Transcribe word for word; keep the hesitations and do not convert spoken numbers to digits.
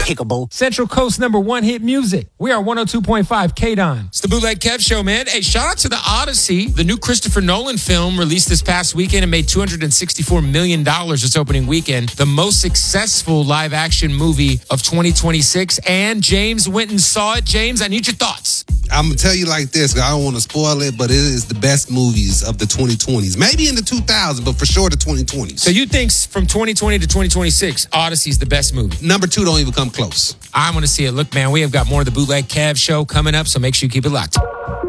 despicable. Central Coast number one hit music. We are one oh two point five K-Don. It's the Bootleg Kev Show, man. Hey, shout out to The Odyssey. The new Christopher Nolan film released this past weekend and made two hundred sixty-four million dollars its opening weekend. The most successful live action movie of twenty twenty-six. And James went and saw it. James, I need your thoughts. I'm going to tell you like this, 'cause I don't want to spoil it, but it is the best movies of the twenty twenties. Maybe in the two thousands, but for sure the twenty twenties. So you think from twenty twenty to twenty twenty-six, Odyssey's the best movie? Number two don't even come close. I want to see it. Look, man, we have got more of the Bootleg Kev Show coming up, so make sure you keep it locked.